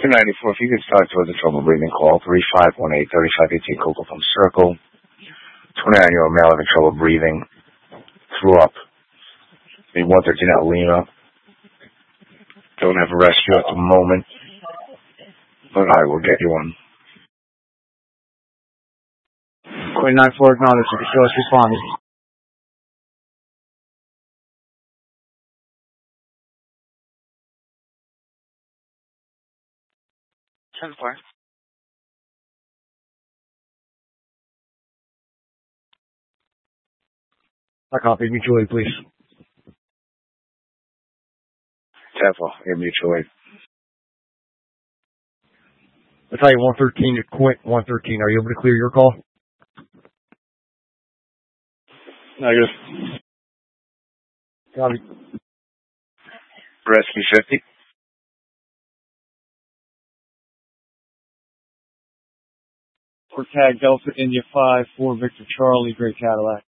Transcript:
294, if you could start towards the trouble breathing, call 3518-3518 Coco from Circle. 29-year-old male having trouble breathing. Threw up. The 113 at Lima. Don't have a rescue at the moment, but I will get you one. 29-4 acknowledged. You can show us responding. Ten-4. I copy. Mutual aid, please. 10-4, your mutual aid. I'll tell you, 113 to Quint. 113. Are you able to clear your call? Negative. Copy. Rescue 50. Or tag Delta India 5 for Victor Charlie, Great Cadillac.